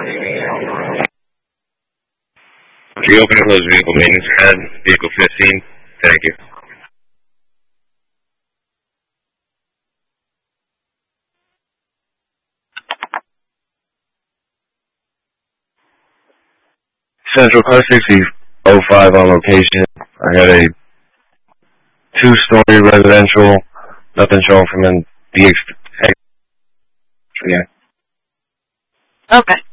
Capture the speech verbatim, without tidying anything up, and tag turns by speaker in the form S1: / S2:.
S1: Can you open and close vehicle maintenance pad, vehicle fifteen? Thank you.
S2: Central Car sixty oh five on location. I got a two-story residential, nothing showing from the ex. Yeah.
S3: Okay.